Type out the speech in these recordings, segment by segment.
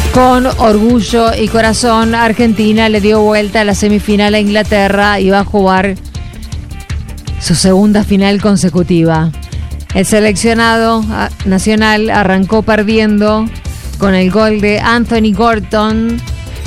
Con orgullo y corazón, Argentina le dio vuelta a la semifinal a Inglaterra y va a jugar su segunda final consecutiva. El seleccionado nacional arrancó perdiendo con el gol de Anthony Gordon.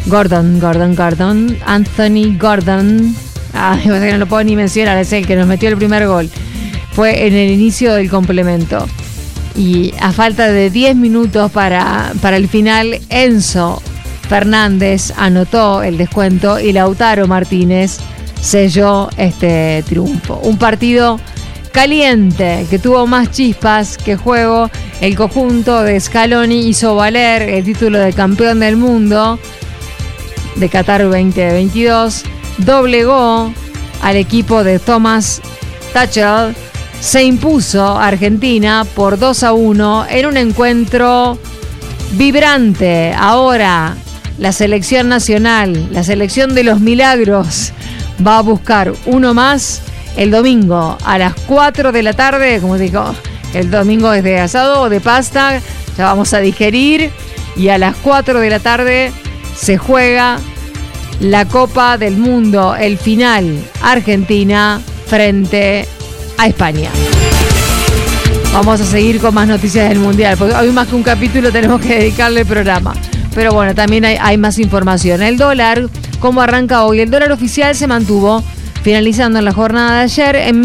Anthony Gordon. No lo puedo ni mencionar, es el que nos metió el primer gol. Fue en el inicio del complemento. Y a falta de 10 minutos para el final, Enzo Fernández anotó el descuento y Lautaro Martínez selló este triunfo. Un partido caliente que tuvo más chispas que juego. El conjunto de Scaloni hizo valer el título de campeón del mundo de Qatar 2022. Doblegó al equipo de Thomas Tuchel. Se impuso Argentina por 2-1 en un encuentro vibrante. Ahora la selección nacional, la selección de los milagros, va a buscar uno más el domingo a las 4 de la tarde. Como digo, el domingo es de asado o de pasta, ya vamos a digerir. Y a las 4 de la tarde se juega la Copa del Mundo, el final, Argentina frente a España. Vamos a seguir con más noticias del Mundial, porque hoy más que un capítulo tenemos que dedicarle el programa. Pero bueno, también hay más información. El dólar, ¿cómo arranca hoy? El dólar oficial se mantuvo, finalizando en la jornada de ayer, en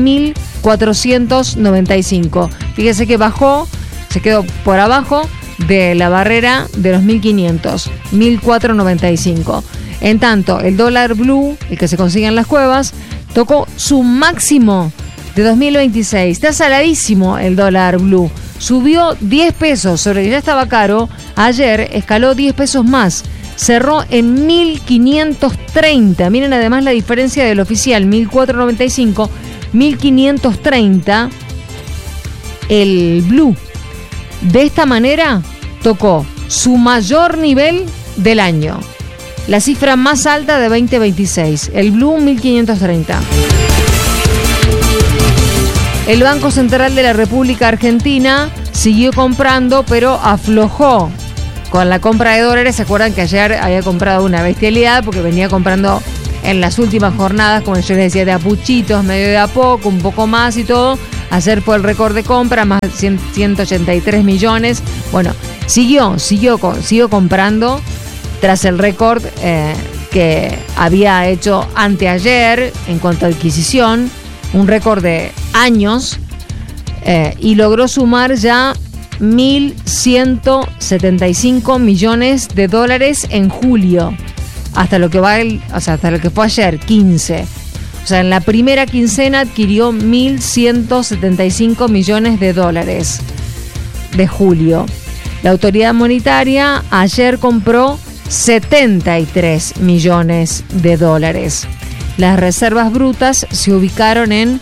1.495. Fíjese que bajó, se quedó por abajo de la barrera de los 1.500, 1.495. En tanto, el dólar blue, el que se consigue en las cuevas, tocó su máximo de 2026. Está saladísimo el dólar blue. Subió 10 pesos sobre que ya estaba caro. Ayer escaló 10 pesos más. Cerró en 1.530. Miren además la diferencia del oficial, 1.495, 1.530. El blue. De esta manera tocó su mayor nivel del año. La cifra más alta de 2026. El blue, 1.530. El Banco Central de la República Argentina siguió comprando, pero aflojó con la compra de dólares. ¿Se acuerdan que ayer había comprado una bestialidad? Porque venía comprando en las últimas jornadas, como yo les decía, de a puchitos, medio de a poco, un poco más y todo. Ayer fue el récord de compra, más de 183 millones. Bueno, siguió comprando tras el récord que había hecho anteayer en cuanto a adquisición, un récord de años, y logró sumar ya 1.175 millones de dólares en julio, hasta lo que hasta lo que fue ayer, 15. O sea, en la primera quincena adquirió 1.175 millones de dólares de julio. La autoridad monetaria ayer compró 73 millones de dólares. Las reservas brutas se ubicaron en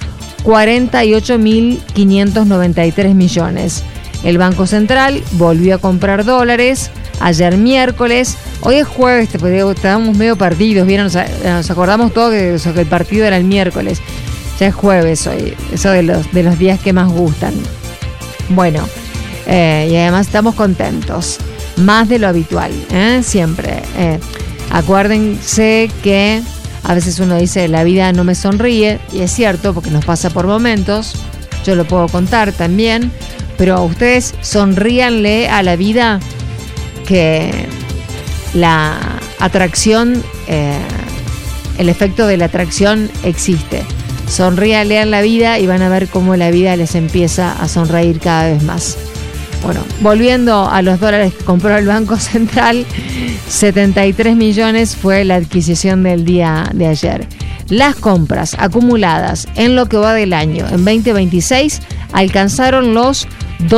48.593 millones. El Banco Central volvió a comprar dólares ayer miércoles. Hoy es jueves, estábamos medio perdidos, ¿vieron? Nos acordamos todos que el partido era el miércoles. Ya es jueves hoy, eso de los días que más gustan. Bueno, y además estamos contentos, más de lo habitual, siempre. Acuérdense que a veces uno dice, la vida no me sonríe, y es cierto, porque nos pasa por momentos. Yo lo puedo contar también, pero ustedes sonríanle a la vida, que la atracción, el efecto de la atracción existe. Sonríanle a la vida y van a ver cómo la vida les empieza a sonreír cada vez más. Bueno, volviendo a los dólares que compró el Banco Central, 73 millones fue la adquisición del día de ayer. Las compras acumuladas en lo que va del año, en 2026, alcanzaron los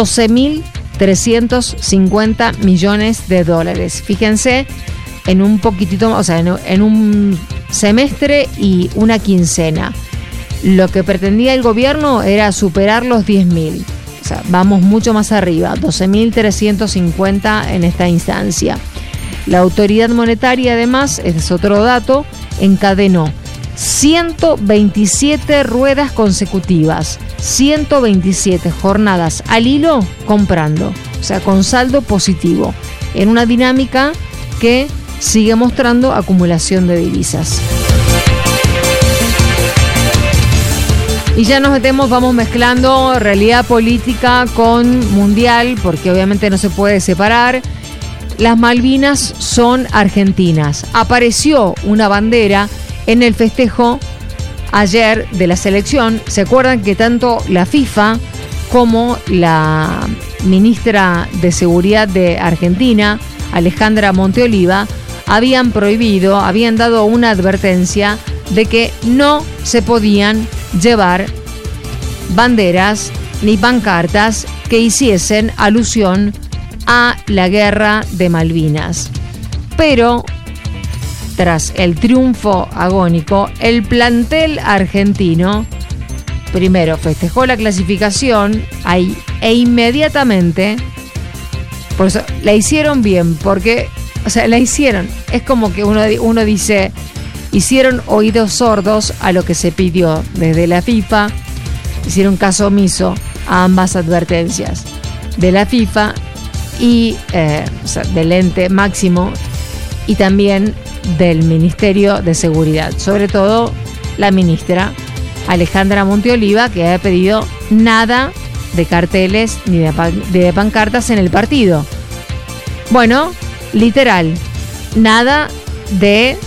12.350 millones de dólares. Fíjense, en un poquitito, o sea, en un semestre y una quincena. Lo que pretendía el gobierno era superar los 10.000. O sea, vamos mucho más arriba, 12.350 en esta instancia. La autoridad monetaria, además, ese es otro dato, encadenó 127 ruedas consecutivas, 127 jornadas al hilo comprando. o sea, con saldo positivo, en una dinámica que sigue mostrando acumulación de divisas. Y ya nos metemos, vamos mezclando realidad política con mundial, porque obviamente no se puede separar. Las Malvinas son argentinas. Apareció una bandera en el festejo ayer de la selección. ¿Se acuerdan que tanto la FIFA como la ministra de Seguridad de Argentina, Alejandra Monteoliva, habían dado una advertencia de que no se podían llevar banderas ni pancartas que hiciesen alusión a la guerra de Malvinas? Pero tras el triunfo agónico, el plantel argentino primero festejó la clasificación e inmediatamente, por eso la hicieron bien, porque, o sea, la hicieron, es como que uno dice, hicieron oídos sordos a lo que se pidió desde la FIFA, hicieron caso omiso a ambas advertencias de la FIFA y o sea, del ente máximo y también del Ministerio de Seguridad, sobre todo la ministra Alejandra Monteoliva, que ha pedido nada de carteles ni de pancartas en el partido. Bueno, literal, nada de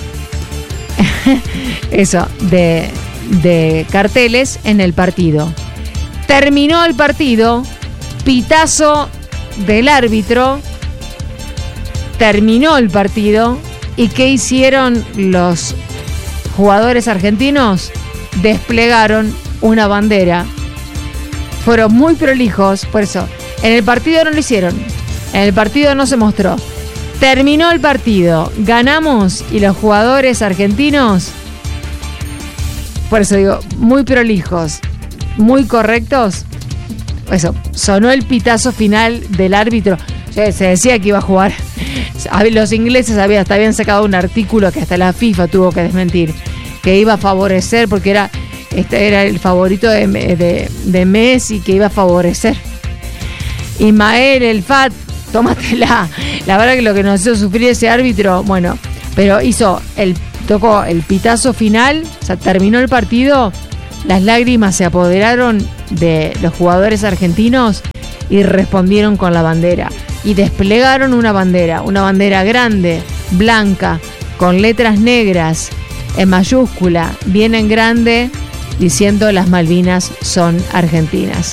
eso, de carteles en el partido. Terminó el partido, pitazo del árbitro, terminó el partido, ¿y qué hicieron los jugadores argentinos? Desplegaron una bandera. Fueron muy prolijos, por eso, en el partido no lo hicieron, en el partido no se mostró. Terminó el partido, ganamos y los jugadores argentinos, por eso digo, muy prolijos, muy correctos. Eso, sonó el pitazo final del árbitro. Se decía que iba a jugar. Los ingleses habían sacado un artículo que hasta la FIFA tuvo que desmentir, que iba a favorecer, porque era el favorito de Messi, que iba a favorecer. Ismael, el FAT, tómatela. La verdad que lo que nos hizo sufrir ese árbitro, bueno, pero tocó el pitazo final, o sea, terminó el partido, las lágrimas se apoderaron de los jugadores argentinos y respondieron con la bandera. Y desplegaron una bandera grande, blanca, con letras negras, en mayúscula, bien en grande, diciendo las Malvinas son argentinas.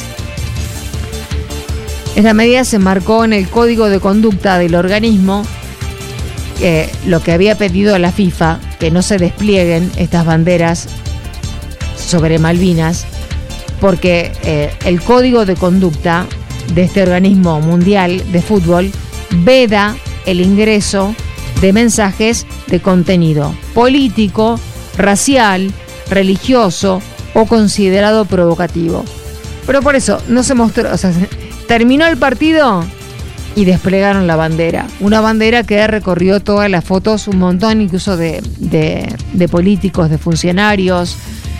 Esta medida se marcó en el código de conducta del organismo, lo que había pedido a la FIFA, que no se desplieguen estas banderas sobre Malvinas, porque el código de conducta de este organismo mundial de fútbol veda el ingreso de mensajes de contenido político, racial, religioso o considerado provocativo. Pero por eso no se mostró, o sea, terminó el partido y desplegaron la bandera. Una bandera que recorrió todas las fotos, un montón incluso de políticos, de funcionarios,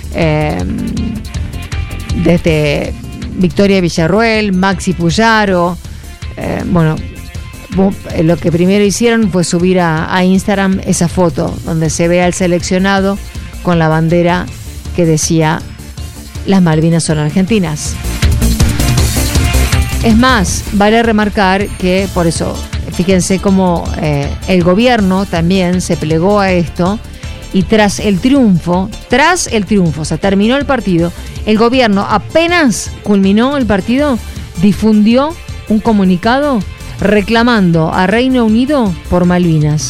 desde Victoria Villarruel, Maxi Puyaro. Bueno, lo que primero hicieron fue subir a Instagram esa foto donde se ve al seleccionado con la bandera que decía las Malvinas son argentinas. Es más, vale remarcar que por eso, fíjense cómo el gobierno también se plegó a esto, y tras el triunfo, o sea, terminó el partido, el gobierno apenas culminó el partido, difundió un comunicado reclamando a Reino Unido por Malvinas.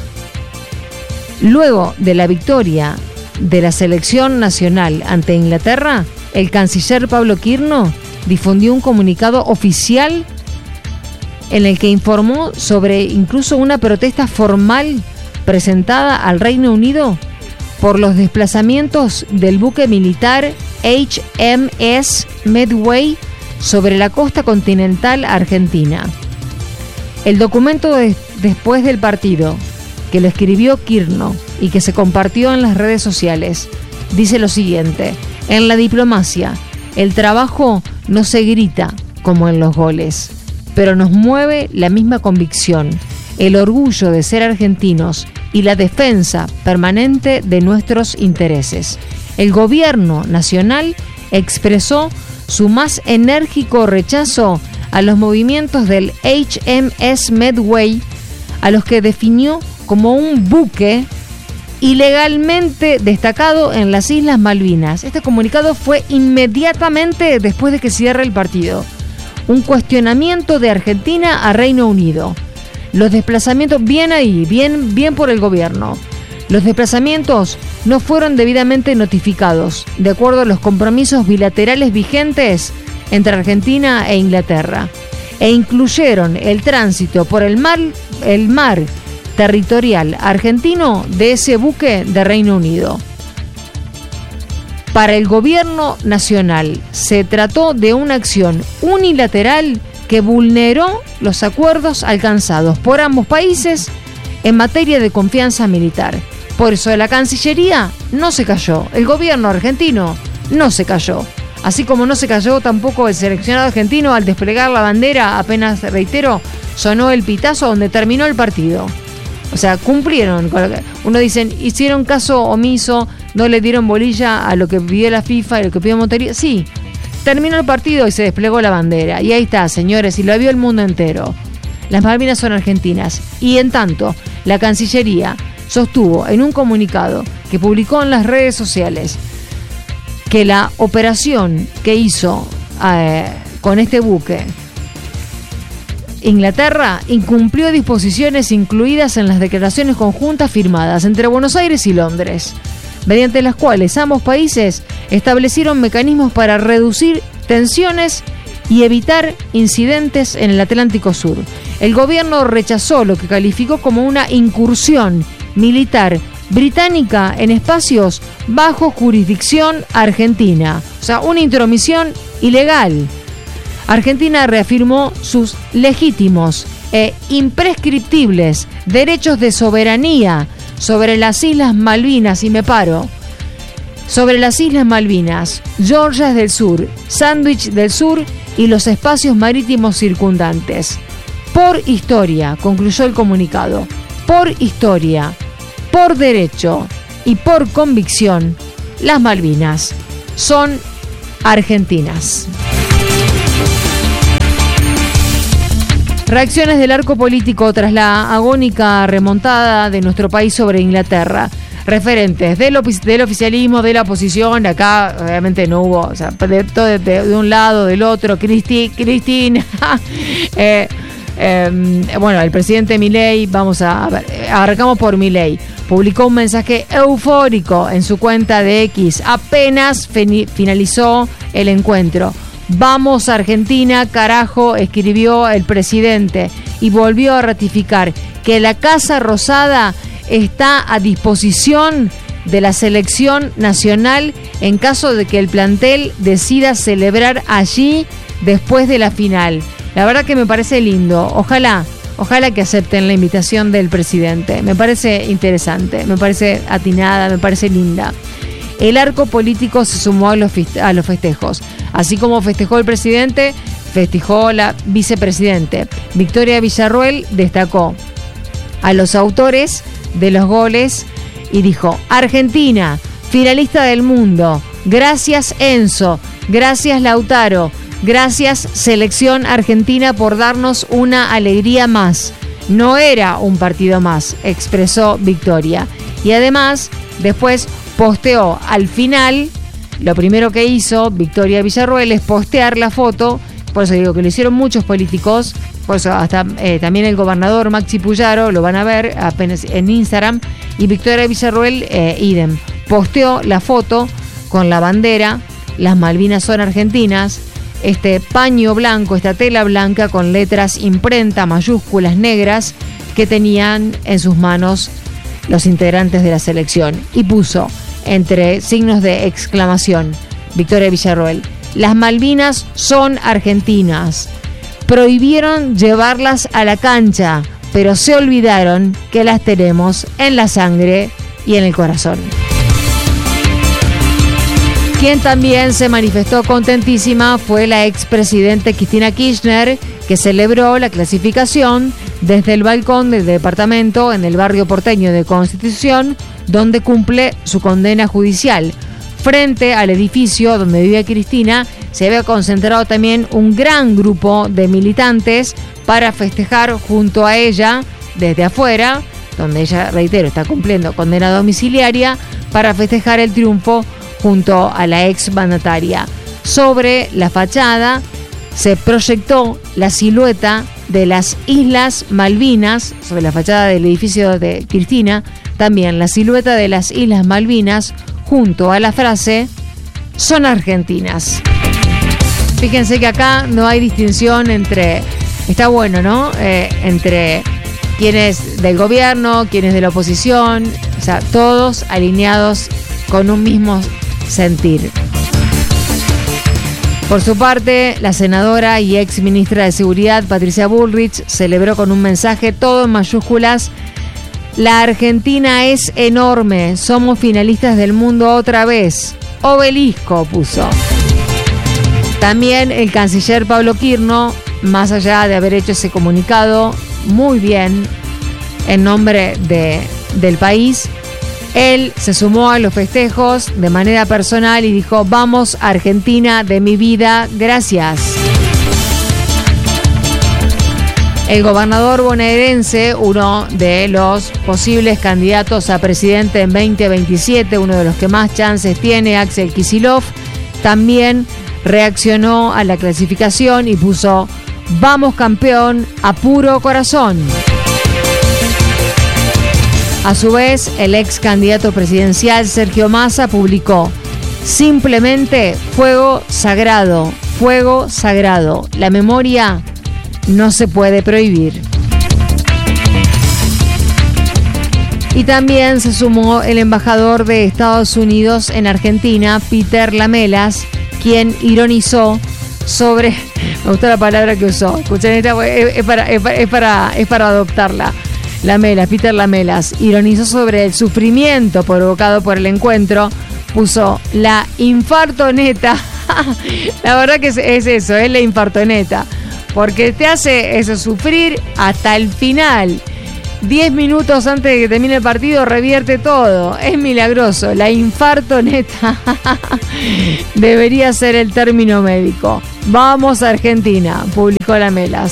Luego de la victoria de la selección nacional ante Inglaterra, el canciller Pablo Quirno difundió un comunicado oficial en el que informó sobre incluso una protesta formal presentada al Reino Unido por los desplazamientos del buque militar HMS Medway sobre la costa continental argentina. El documento después del partido, que lo escribió Quirno y que se compartió en las redes sociales, dice lo siguiente: en la diplomacia, el trabajo no se grita como en los goles. pero nos mueve la misma convicción, el orgullo de ser argentinos y la defensa permanente de nuestros intereses. El gobierno nacional expresó su más enérgico rechazo a los movimientos del HMS Medway, a los que definió como un buque ilegalmente destacado en las Islas Malvinas. Este comunicado fue inmediatamente después de que cierre el partido. Un cuestionamiento de Argentina a Reino Unido. Los desplazamientos, bien ahí, bien por el gobierno. Los desplazamientos no fueron debidamente notificados, de acuerdo a los compromisos bilaterales vigentes entre Argentina e Inglaterra, e incluyeron el tránsito por el mar territorial argentino de ese buque de Reino Unido. Para el gobierno nacional se trató de una acción unilateral que vulneró los acuerdos alcanzados por ambos países en materia de confianza militar. Por eso la Cancillería no se cayó, el gobierno argentino no se cayó, así como no se cayó tampoco el seleccionado argentino al desplegar la bandera, apenas, reitero, sonó el pitazo donde terminó el partido. O sea, cumplieron con lo que uno dicen, hicieron caso omiso, no le dieron bolilla a lo que pidió la FIFA y lo que pidió Montería. Sí, terminó el partido y se desplegó la bandera. Y ahí está, señores, y lo vio el mundo entero. Las Malvinas son argentinas. Y en tanto, la Cancillería sostuvo en un comunicado que publicó en las redes sociales que la operación que hizo con este buque Inglaterra incumplió disposiciones incluidas en las declaraciones conjuntas firmadas entre Buenos Aires y Londres, mediante las cuales ambos países establecieron mecanismos para reducir tensiones y evitar incidentes en el Atlántico Sur. El gobierno rechazó lo que calificó como una incursión militar británica en espacios bajo jurisdicción argentina, o sea, una intromisión ilegal. Argentina reafirmó sus legítimos e imprescriptibles derechos de soberanía sobre las Islas Malvinas, y me paro, sobre las Islas Malvinas, Georgias del Sur, Sandwich del Sur y los espacios marítimos circundantes. Por historia, concluyó el comunicado, por historia, por derecho y por convicción, las Malvinas son argentinas. Reacciones del arco político tras la agónica remontada de nuestro país sobre Inglaterra. Referentes del oficialismo, de la oposición, acá obviamente no hubo, o sea, de un lado, del otro, Cristina, bueno, el presidente Milei, vamos a ver, arrancamos por Milei, publicó un mensaje eufórico en su cuenta de X, apenas finalizó el encuentro. Vamos Argentina, carajo, escribió el presidente y volvió a ratificar que la Casa Rosada está a disposición de la selección nacional en caso de que el plantel decida celebrar allí después de la final. La verdad que me parece lindo, ojalá que acepten la invitación del presidente, me parece interesante, me parece atinada, me parece linda. El arco político se sumó a los festejos. Así como festejó el presidente, festejó la vicepresidente. Victoria Villarruel destacó a los autores de los goles y dijo: Argentina, finalista del mundo. Gracias Enzo, gracias Lautaro, gracias Selección Argentina por darnos una alegría más. No era un partido más, expresó Victoria. Y además, después posteó al final, lo primero que hizo Victoria Villarruel es postear la foto, por eso digo que lo hicieron muchos políticos, por eso hasta también el gobernador Maxi Puyaro, lo van a ver apenas en Instagram, y Victoria Villarruel, idem, posteó la foto con la bandera, las Malvinas son argentinas, este paño blanco, esta tela blanca con letras imprenta, mayúsculas negras, que tenían en sus manos los integrantes de la selección, y puso entre signos de exclamación Victoria Villarruel: las Malvinas son argentinas. Prohibieron llevarlas a la cancha, pero se olvidaron que las tenemos en la sangre y en el corazón. Quien también se manifestó contentísima fue la expresidenta Cristina Kirchner, que celebró la clasificación desde el balcón del departamento en el barrio porteño de Constitución, donde cumple su condena judicial. Frente al edificio donde vive Cristina, se había concentrado también un gran grupo de militantes para festejar junto a ella desde afuera, donde ella, reitero, está cumpliendo condena domiciliaria, para festejar el triunfo junto a la ex mandataria. Sobre la fachada se proyectó la silueta de las Islas Malvinas, sobre la fachada del edificio de Cristina, también la silueta de las Islas Malvinas, junto a la frase "son argentinas". Fíjense que acá no hay distinción entre, está bueno, ¿no? Entre quienes del gobierno, quienes de la oposición, o sea, todos alineados con un mismo sentir. Por su parte, la senadora y ex ministra de Seguridad, Patricia Bullrich, celebró con un mensaje todo en mayúsculas: "La Argentina es enorme, somos finalistas del mundo otra vez". Obelisco puso. También el canciller Pablo Quirno, más allá de haber hecho ese comunicado muy bien en nombre del país, él se sumó a los festejos de manera personal y dijo: "Vamos Argentina de mi vida, gracias". El gobernador bonaerense, uno de los posibles candidatos a presidente en 2027, uno de los que más chances tiene, Axel Kicillof, también reaccionó a la clasificación y puso: "Vamos campeón, a puro corazón". A su vez, el ex candidato presidencial Sergio Massa publicó: "Simplemente fuego sagrado, fuego sagrado. La memoria no se puede prohibir". Y también se sumó el embajador de Estados Unidos en Argentina, Peter Lamelas, quien ironizó sobre, me gustó la palabra que usó, escuchen, esta es para adoptarla. Peter Lamelas ironizó sobre el sufrimiento provocado por el encuentro, puso: "la infartoneta". La verdad que es eso, es la infartoneta, porque te hace eso, sufrir hasta el final. 10 minutos antes de que termine el partido revierte todo. Es milagroso. La infartoneta debería ser el término médico. Vamos a Argentina, publicó Lamelas.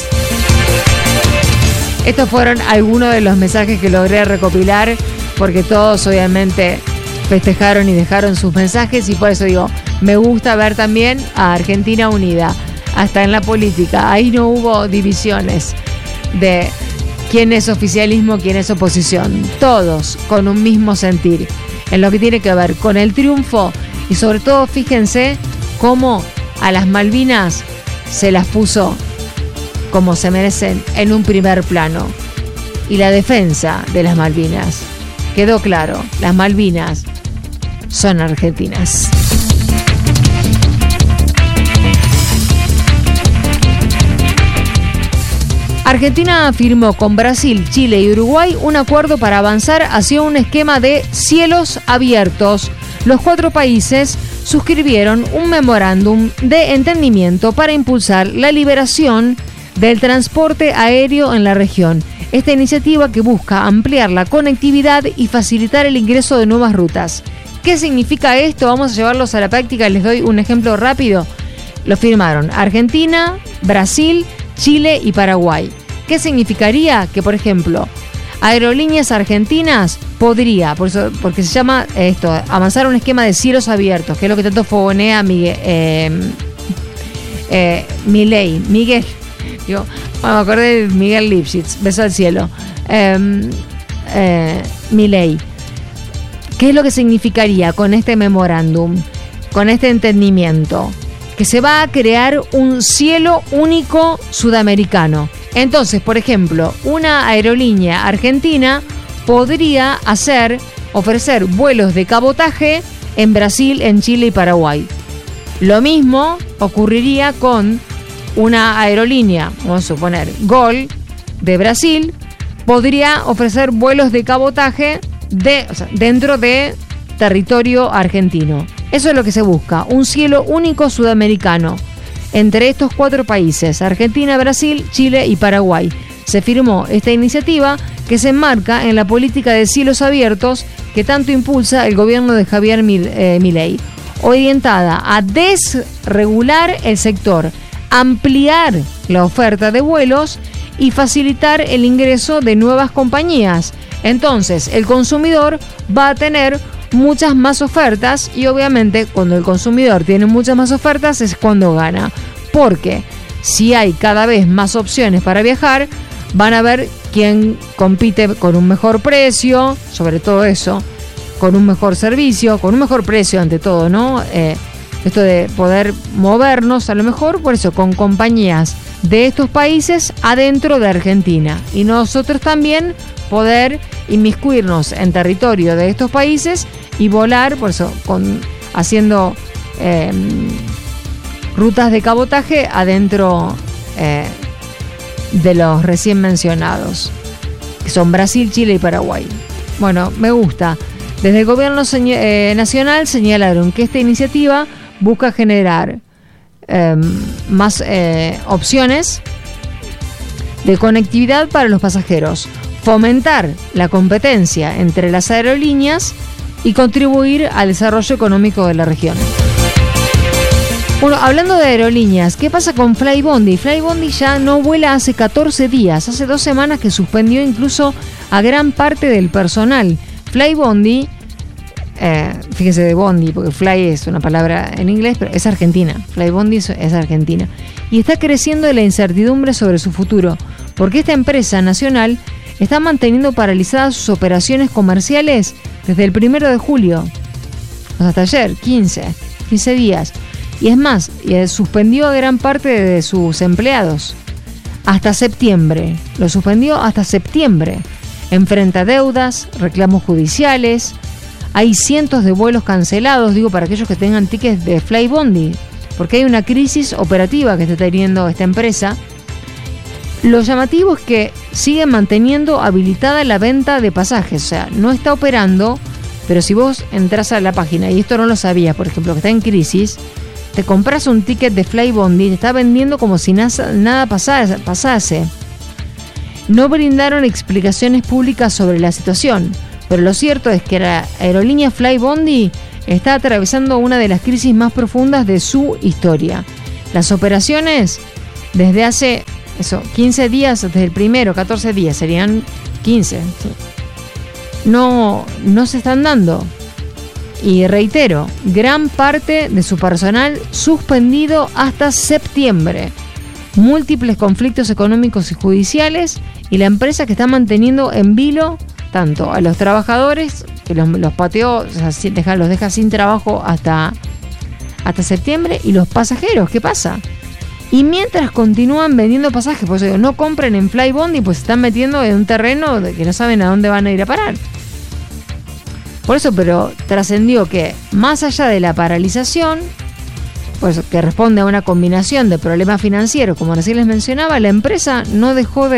Estos fueron algunos de los mensajes que logré recopilar, porque todos obviamente festejaron y dejaron sus mensajes, y por eso digo, me gusta ver también a Argentina unida, hasta en la política. Ahí no hubo divisiones de quién es oficialismo, quién es oposición. Todos con un mismo sentir en lo que tiene que ver con el triunfo, y sobre todo fíjense cómo a las Malvinas se las puso como se merecen en un primer plano. Y la defensa de las Malvinas, quedó claro, las Malvinas son argentinas. Argentina firmó con Brasil, Chile y Uruguay un acuerdo para avanzar hacia un esquema de cielos abiertos. Los 4 países suscribieron un memorándum de entendimiento para impulsar la liberación del transporte aéreo en la región. Esta iniciativa, que busca ampliar la conectividad y facilitar el ingreso de nuevas rutas. ¿Qué significa esto? Vamos a llevarlos a la práctica. Les doy un ejemplo rápido. Lo firmaron Argentina, Brasil, Chile y Paraguay. ¿Qué significaría? Que, por ejemplo, Aerolíneas Argentinas podría, porque se llama esto, avanzar un esquema de cielos abiertos, que es lo que tanto fogonea Miguel. Digo, me acordé de Miguel Lipschitz, beso al cielo. Milei. ¿Qué es lo que significaría con este memorándum, con este entendimiento? Que se va a crear un cielo único sudamericano. Entonces, por ejemplo, una aerolínea argentina podría ofrecer vuelos de cabotaje en Brasil, en Chile y Paraguay. Lo mismo ocurriría con una aerolínea, vamos a suponer, Gol, de Brasil, podría ofrecer vuelos de cabotaje dentro de territorio argentino. Eso es lo que se busca, un cielo único sudamericano. entre estos 4 países, Argentina, Brasil, Chile y Paraguay. Se firmó esta iniciativa que se enmarca en la política de cielos abiertos que tanto impulsa el gobierno de Javier Milei, orientada a desregular el sector, ampliar la oferta de vuelos y facilitar el ingreso de nuevas compañías. Entonces, el consumidor va a tener muchas más ofertas y obviamente cuando el consumidor tiene muchas más ofertas es cuando gana. Porque si hay cada vez más opciones para viajar, van a ver quién compite con un mejor precio, sobre todo eso, con un mejor servicio, con un mejor precio ante todo, ¿no? Esto de poder movernos a lo mejor, por eso, con compañías de estos países adentro de Argentina. Y nosotros también poder inmiscuirnos en territorio de estos países y volar, por eso, haciendo rutas de cabotaje adentro de los recién mencionados, que son Brasil, Chile y Paraguay. Bueno, me gusta. Desde el gobierno nacional señalaron que esta iniciativa busca generar más opciones de conectividad para los pasajeros, fomentar la competencia entre las aerolíneas y contribuir al desarrollo económico de la región. Bueno, hablando de aerolíneas, ¿qué pasa con Flybondi? Flybondi ya no vuela hace 14 días, hace 2 semanas que suspendió incluso a gran parte del personal. Flybondi, fíjese de Bondi, porque fly es una palabra en inglés, pero es argentina. Flybondi es argentina. Y está creciendo la incertidumbre sobre su futuro, porque esta empresa nacional está manteniendo paralizadas sus operaciones comerciales desde el 1 de julio, hasta ayer, 15 días. Y es más, suspendió a gran parte de sus empleados hasta septiembre. Lo suspendió hasta septiembre. Enfrenta deudas, reclamos judiciales. Hay cientos de vuelos cancelados, digo, para aquellos que tengan tickets de Flybondi, porque hay una crisis operativa que está teniendo esta empresa. Lo llamativo es que siguen manteniendo habilitada la venta de pasajes, o sea, no está operando, pero si vos entras a la página, y esto no lo sabías, por ejemplo, que está en crisis, te compras un ticket de Flybondi y te está vendiendo como si nada pasase. No brindaron explicaciones públicas sobre la situación, pero lo cierto es que la aerolínea Flybondi está atravesando una de las crisis más profundas de su historia. Las operaciones desde hace 15 días, desde el primero, 14 días, serían 15, ¿sí? No se están dando. Y reitero, gran parte de su personal suspendido hasta septiembre. Múltiples conflictos económicos y judiciales y la empresa que está manteniendo en vilo tanto a los trabajadores, que los pateó, o sea, los deja sin trabajo hasta septiembre, y los pasajeros, ¿qué pasa? Y mientras continúan vendiendo pasajes, pues no compren en Flybondi, pues se están metiendo en un terreno de que no saben a dónde van a ir a parar. Por eso, pero trascendió que más allá de la paralización, pues que responde a una combinación de problemas financieros, como recién les mencionaba, la empresa no deja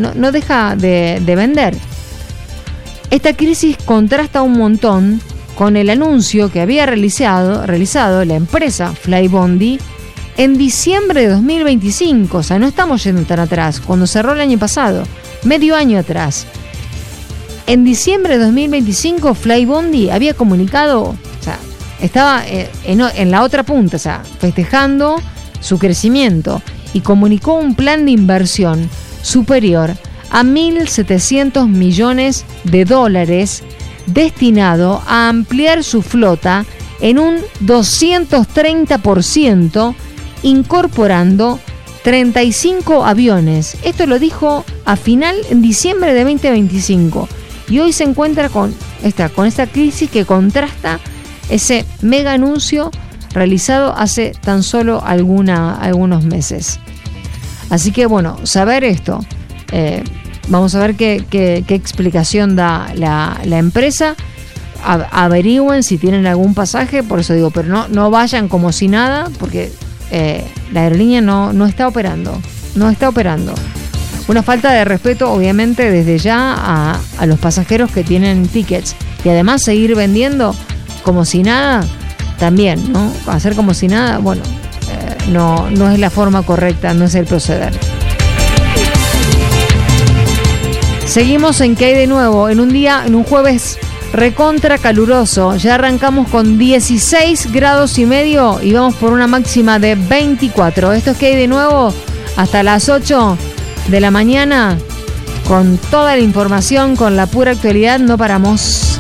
de vender. Esta crisis contrasta un montón con el anuncio que había realizado la empresa Flybondi en diciembre de 2025, o sea, no estamos yendo tan atrás, cuando cerró el año pasado, medio año atrás. En diciembre de 2025, Flybondi había comunicado, o sea, estaba en la otra punta, o sea, festejando su crecimiento, y comunicó un plan de inversión superior a $1.700 millones destinado a ampliar su flota en un 230%, incorporando 35 aviones. Esto lo dijo en diciembre de 2025. Y hoy se encuentra con esta crisis que contrasta ese mega anuncio realizado hace tan solo algunos meses. Así que bueno, saber esto. Vamos a ver qué explicación da la empresa. Averigüen si tienen algún pasaje, por eso digo, pero no vayan como si nada, porque la aerolínea no está operando. No está operando. Una falta de respeto, obviamente, desde ya a los pasajeros que tienen tickets. Y además seguir vendiendo como si nada, también, ¿no? Hacer como si nada, bueno, no es la forma correcta, no es el proceder. Seguimos en ¿Qué hay de nuevo? En un jueves recontra caluroso. Ya arrancamos con 16 grados y medio y vamos por una máxima de 24. Esto es ¿Qué hay de nuevo? Hasta las 8 de la mañana, con toda la información, con la pura actualidad, no paramos.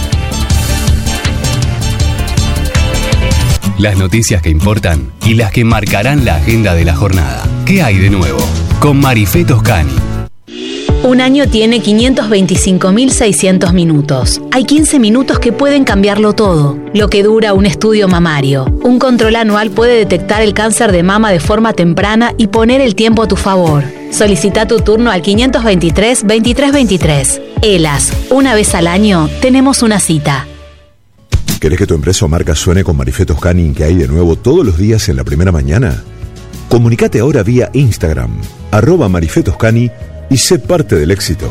Las noticias que importan y las que marcarán la agenda de la jornada. ¿Qué hay de nuevo? Con Marifé Toscani. Un año tiene 525.600 minutos. Hay 15 minutos que pueden cambiarlo todo. Lo que dura un estudio mamario. Un control anual puede detectar el cáncer de mama de forma temprana y poner el tiempo a tu favor. Solicita tu turno al 523-2323. ELAS, una vez al año tenemos una cita. ¿Querés que tu empresa o marca suene con Marifé Toscani ¿Qué hay de nuevo todos los días en la primera mañana? Comunicate ahora vía Instagram, @Marifé Toscani, y sé parte del éxito.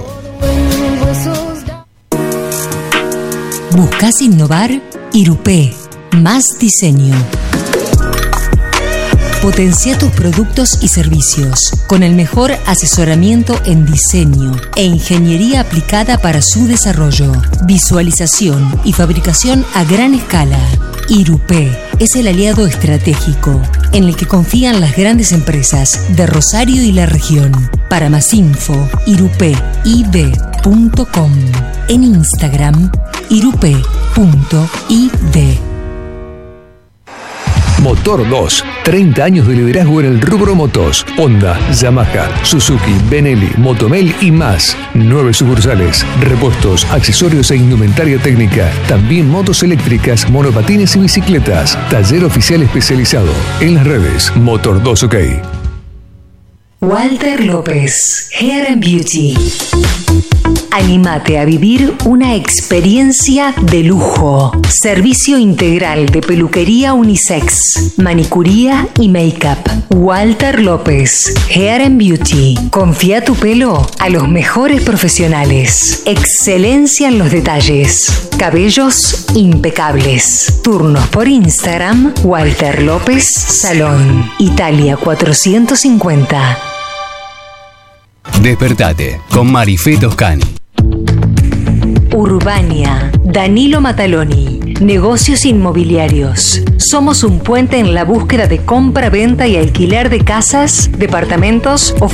¿Buscas innovar? Irupé. Más diseño. Potencia tus productos y servicios con el mejor asesoramiento en diseño e ingeniería aplicada para su desarrollo, visualización y fabricación a gran escala. Irupé es el aliado estratégico en el que confían las grandes empresas de Rosario y la región. Para más info, irupeib.com. En Instagram, irupe.id. Motor 2, 30 años de liderazgo en el rubro motos. Honda, Yamaha, Suzuki, Benelli, Motomel y más. 9 sucursales, repuestos, accesorios e indumentaria técnica. También motos eléctricas, monopatines y bicicletas. Taller oficial especializado. En las redes, Motor 2 OK. Walter López, Hair and Beauty. Anímate a vivir una experiencia de lujo. Servicio integral de peluquería unisex, manicuría y make-up. Walter López, Hair and Beauty. Confía tu pelo a los mejores profesionales. Excelencia en los detalles. Cabellos impecables. Turnos por Instagram, Walter López Salón, Italia 450. Despertate con Marifé Toscani. Urbania, Danilo Mataloni. Negocios inmobiliarios. Somos un puente en la búsqueda de compra, venta y alquiler de casas, departamentos o